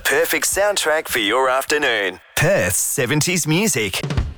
perfect soundtrack for your afternoon. Perth's 70s music.